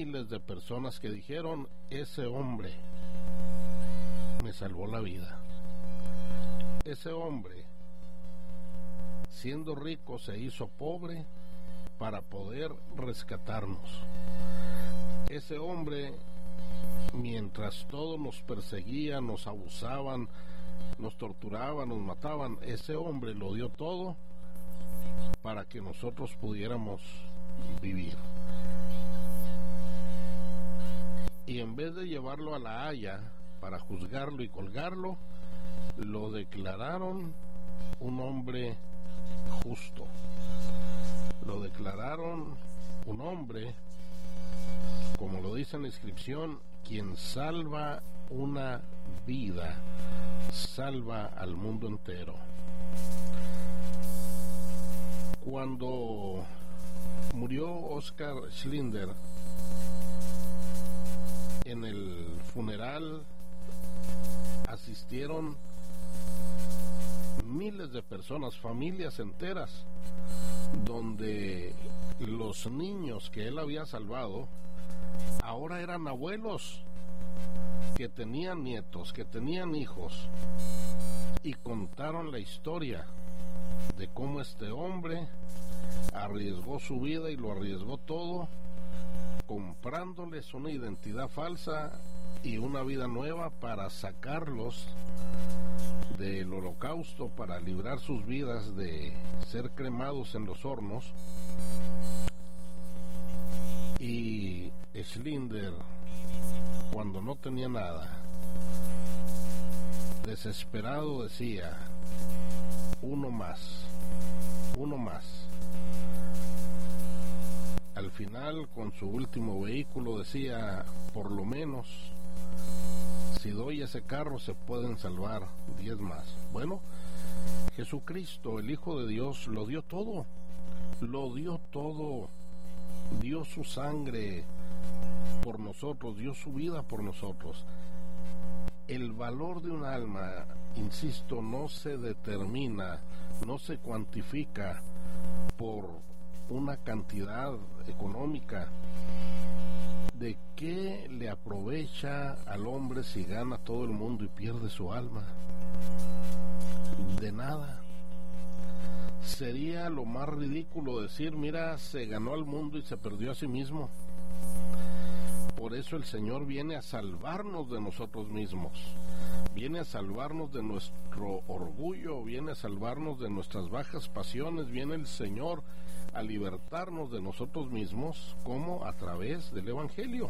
Miles de personas que dijeron: ese hombre me salvó la vida. Ese hombre, siendo rico, se hizo pobre para poder rescatarnos. Ese hombre, mientras todos nos perseguían, nos abusaban, nos torturaban, nos mataban, ese hombre lo dio todo para que nosotros pudiéramos vivir. Y en vez de llevarlo a la Haya para juzgarlo y colgarlo, lo declararon un hombre justo. Lo declararon un hombre, como lo dice en la inscripción, quien salva una vida, salva al mundo entero. Cuando murió Oskar Schindler, en el funeral asistieron miles de personas, familias enteras, donde los niños que él había salvado ahora eran abuelos, que tenían nietos, que tenían hijos, y contaron la historia de cómo este hombre arriesgó su vida y lo arriesgó todo, comprándoles una identidad falsa y una vida nueva para sacarlos del holocausto, para librar sus vidas de ser cremados en los hornos. Y Schindler, cuando no tenía nada, desesperado decía: uno más, uno más. Al final, con su último vehículo, decía: por lo menos, si doy ese carro, se pueden salvar 10 más. Bueno, Jesucristo, el Hijo de Dios, lo dio todo, dio su sangre por nosotros, dio su vida por nosotros. El valor de un alma, insisto, no se determina, no se cuantifica por una cantidad económica. ¿De qué le aprovecha al hombre si gana todo el mundo y pierde su alma? De nada. Sería lo más ridículo decir: mira, se ganó al mundo y se perdió a sí mismo. Por eso el Señor viene a salvarnos de nosotros mismos, viene a salvarnos de nuestro orgullo, viene a salvarnos de nuestras bajas pasiones, viene el Señor a libertarnos de nosotros mismos, como a través del Evangelio.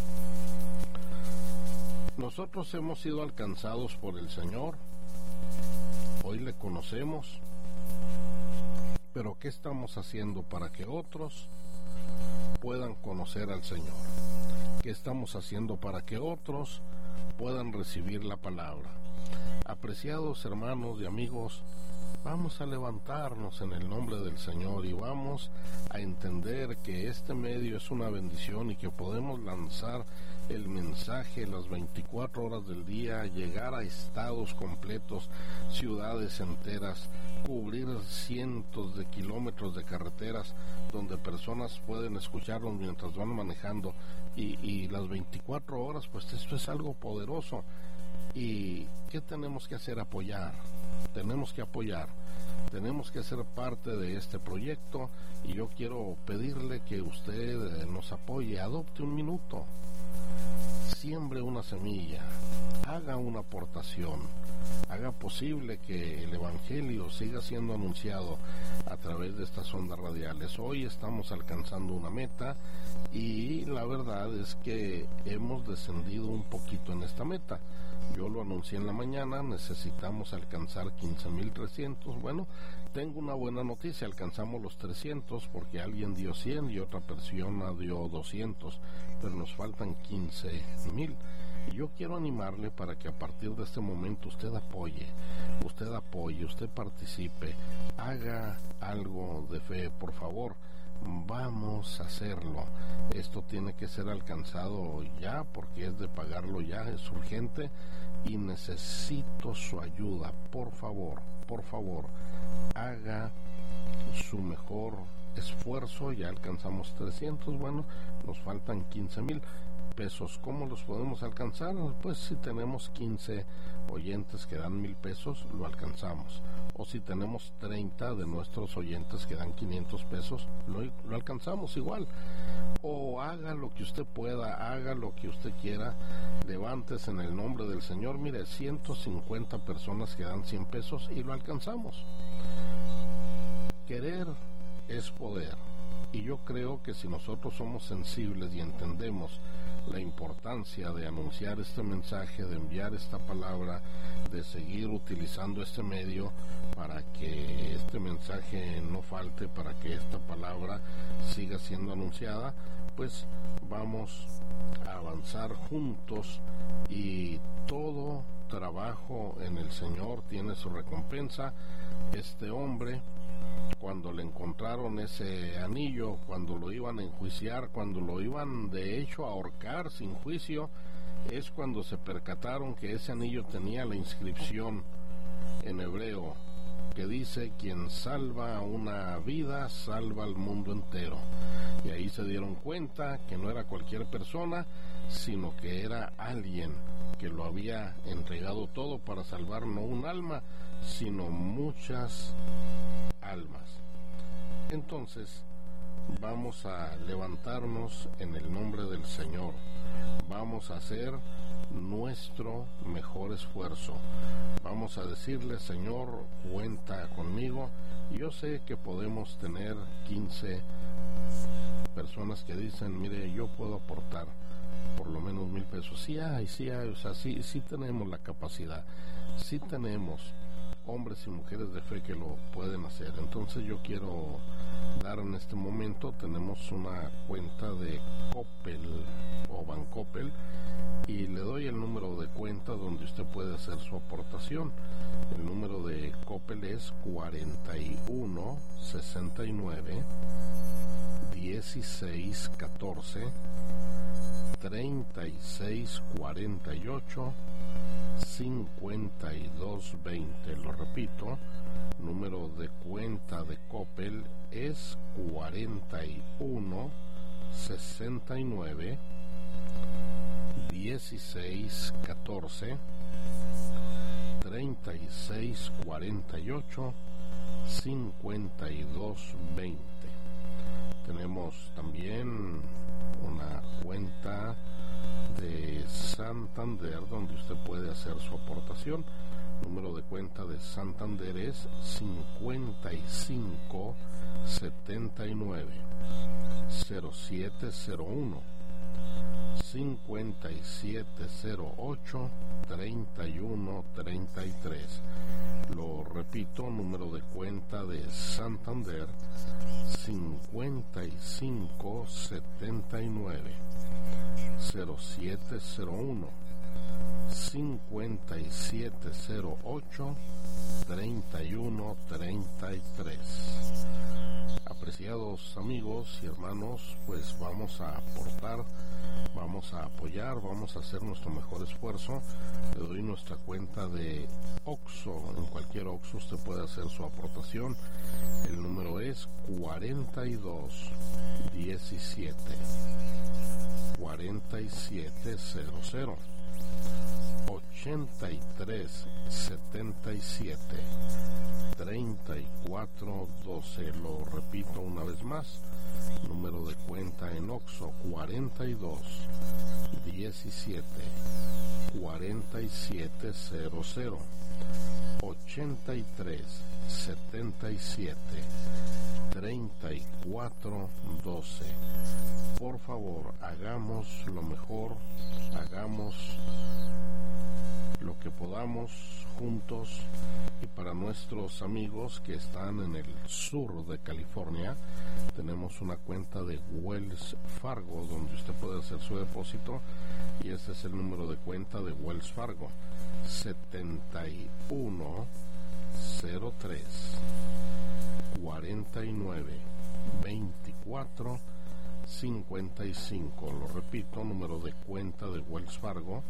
Nosotros hemos sido alcanzados por el Señor, hoy le conocemos, pero ¿qué estamos haciendo para que otros puedan conocer al Señor? ¿Qué estamos haciendo para que otros puedan recibir la palabra? Apreciados hermanos y amigos, vamos a levantarnos en el nombre del Señor y vamos a entender que este medio es una bendición y que podemos lanzar el mensaje las 24 horas del día, llegar a estados completos, ciudades enteras, cubrir cientos de kilómetros de carreteras donde personas pueden escucharnos mientras van manejando, y las 24 horas, pues esto es algo poderoso. ¿Y qué tenemos que hacer? Apoyar. Tenemos que ser parte de este proyecto, y yo quiero pedirle que usted nos apoye. Adopte un minuto, siembre una semilla, haga una aportación, haga posible que el Evangelio siga siendo anunciado a través de estas ondas radiales. Hoy estamos alcanzando una meta y la verdad es que hemos descendido un poquito en esta meta. Yo lo anuncié en la mañana, necesitamos alcanzar 15,300. Bueno, tengo una buena noticia, alcanzamos los 300 porque alguien dio 100 y otra persona dio 200, pero nos faltan 15,000. Y yo quiero animarle para que a partir de este momento usted apoye, usted participe, haga algo de fe, por favor. Vamos a hacerlo. Esto tiene que ser alcanzado ya, porque es de pagarlo ya, es urgente y necesito su ayuda. Por favor, haga su mejor esfuerzo ya alcanzamos 300, bueno, nos faltan 15,000 pesos. ¿Cómo los podemos alcanzar? Pues si tenemos 15 oyentes que dan 1,000 pesos, lo alcanzamos. O si tenemos 30 de nuestros oyentes que dan 500 pesos, lo alcanzamos igual. O haga lo que usted pueda, haga lo que usted quiera, levántese en el nombre del Señor. Mire, 150 personas que dan 100 pesos y lo alcanzamos. Querer es poder. Y yo creo que si nosotros somos sensibles y entendemos la importancia de anunciar este mensaje, de enviar esta palabra, de seguir utilizando este medio para que este mensaje no falte, para que esta palabra siga siendo anunciada, pues vamos a avanzar juntos, y todo trabajo en el Señor tiene su recompensa. Este hombre, cuando le encontraron ese anillo, cuando lo iban a enjuiciar, cuando lo iban de hecho a ahorcar sin juicio, es cuando se percataron que ese anillo tenía la inscripción en hebreo que dice: quien salva una vida, salva al mundo entero. Y ahí se dieron cuenta que no era cualquier persona, sino que era alguien que lo había entregado todo para salvar no un alma, sino muchas almas. Entonces vamos a levantarnos en el nombre del Señor, vamos a hacer nuestro mejor esfuerzo, vamos a decirle: Señor, cuenta conmigo. Yo sé que podemos tener 15 personas que dicen: mire, yo puedo aportar por lo menos 1,000 pesos. Sí hay, o sea, sí tenemos la capacidad, sí tenemos hombres y mujeres de fe que lo pueden hacer. Entonces yo quiero dar en este momento, tenemos una cuenta de Coppel o Bancoppel, y le doy el número de cuenta donde usted puede hacer su aportación. El número de Coppel es 41 69 16 14 36 48 5220. Lo repito, número de cuenta de Coppel es 41 69 16 14 36 48 52 20. Tenemos también una cuenta de Santander donde usted puede hacer su aportación. Número de cuenta de Santander es 55 79 0701 5708 31 33. Lo repito, número de cuenta de Santander 55 79 0701 5708 31 33. Apreciados amigos y hermanos, pues vamos a aportar, vamos a apoyar, vamos a hacer nuestro mejor esfuerzo. Le doy nuestra cuenta de Oxxo. En cualquier Oxxo usted puede hacer su aportación. El número es 42 17 4700 83 77 34 12. Lo repito una vez más, número de cuenta en Oxxo 42 17 4700 83 77 34 12. Por favor, hagamos lo mejor, hagamos lo que podamos juntos. Y para nuestros amigos que están en el sur de California, tenemos una cuenta de Wells Fargo donde usted puede hacer su depósito, y este es el número de cuenta de Wells Fargo: 71 03 49 24 55. Lo repito, número de cuenta de Wells Fargo: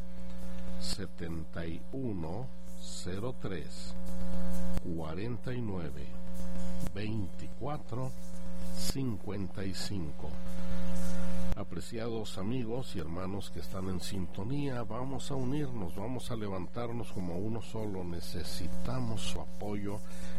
71 03 49 24 55. Apreciados amigos y hermanos que están en sintonía, vamos a unirnos, vamos a levantarnos como uno solo. Necesitamos su apoyo,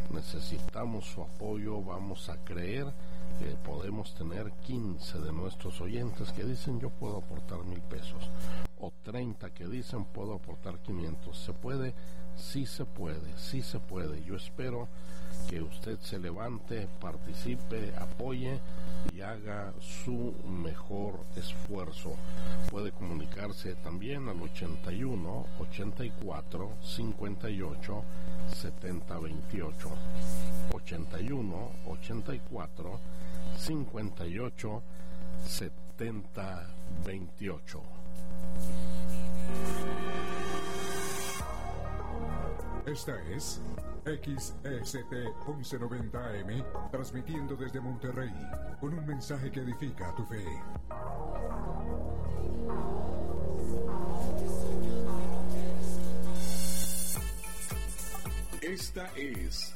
vamos a creer que podemos tener 15 de nuestros oyentes que dicen yo puedo aportar 1,000 pesos, o 30 que dicen puedo aportar 500. ¿Se puede? Sí se puede, sí se puede. Yo espero que usted se levante, participe, apoye y haga su mejor esfuerzo. Puede comunicarse también al 81 84 58 70 28. 81 84 58 70 28. Esta es XEST 1190 AM, transmitiendo desde Monterrey, con un mensaje que edifica tu fe. Esta es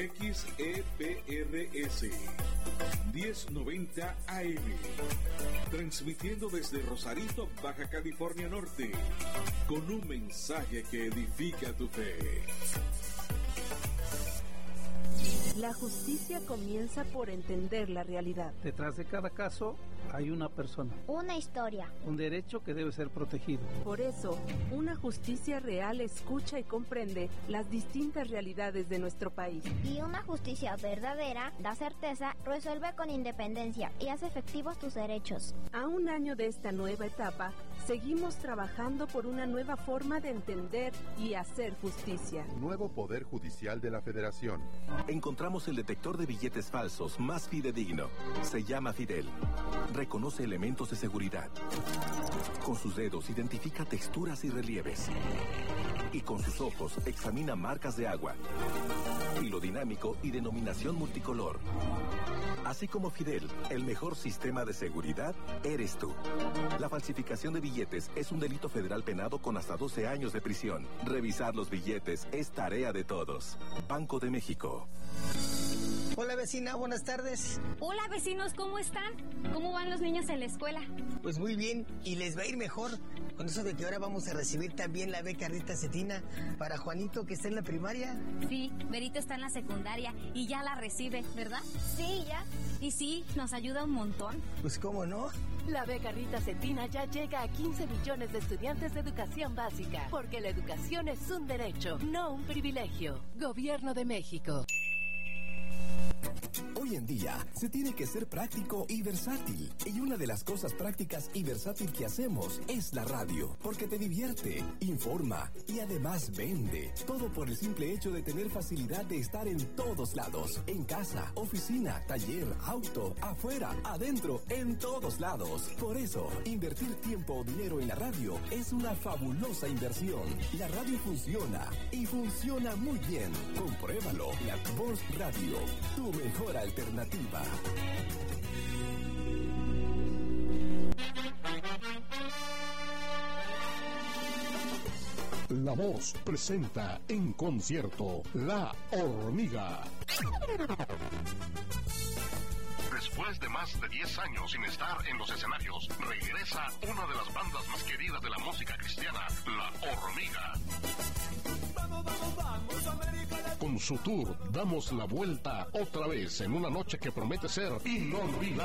XEPRS 1090 AM, transmitiendo desde Rosarito, Baja California Norte, con un mensaje que edifica tu fe. La justicia comienza por entender la realidad. Detrás de cada caso hay una persona. Una historia. Un derecho que debe ser protegido. Por eso, una justicia real escucha y comprende las distintas realidades de nuestro país. Y una justicia verdadera da certeza, resuelve con independencia y hace efectivos tus derechos. A un año de esta nueva etapa, seguimos trabajando por una nueva forma de entender y hacer justicia. Nuevo Poder Judicial de la Federación. Encontramos el detector de billetes falsos más fidedigno. Se llama Fidel. Reconoce elementos de seguridad. Con sus dedos identifica texturas y relieves. Y con sus ojos examina marcas de agua. Hilo dinámico y denominación multicolor. Así como Fidel, el mejor sistema de seguridad eres tú. La falsificación de billetes es un delito federal penado con hasta 12 años de prisión. Revisar los billetes es tarea de todos. Banco de México. Hola vecina, buenas tardes. Hola vecinos, ¿cómo están? ¿Cómo van los niños en la escuela? Pues muy bien, y les va a ir mejor con eso de que ahora vamos a recibir también la beca Rita Cetina para Juanito, que está en la primaria. Sí, Berito está en la secundaria y ya la recibe, ¿verdad? Sí, ya. Y sí, nos ayuda un montón. Pues cómo no. La beca Rita Cetina ya llega a 15 millones de estudiantes de educación básica, porque la educación es un derecho, no un privilegio. Gobierno de México. Hoy en día se tiene que ser práctico y versátil. Y una de las cosas prácticas y versátil que hacemos es la radio, porque te divierte, informa y además vende. Todo por el simple hecho de tener facilidad de estar en todos lados. En casa, oficina, taller, auto, afuera, adentro, en todos lados. Por eso, invertir tiempo o dinero en la radio es una fabulosa inversión. La radio funciona y funciona muy bien. Compruébalo. La Voz Radio, tu mejor alternativa. La Voz presenta en concierto La Hormiga. Después de más de 10 años sin estar en los escenarios, regresa una de las bandas más queridas de la música cristiana, La Hormiga. Vamos, vamos, vamos, América. Con su tour, damos la vuelta otra vez en una noche que promete ser inolvidable.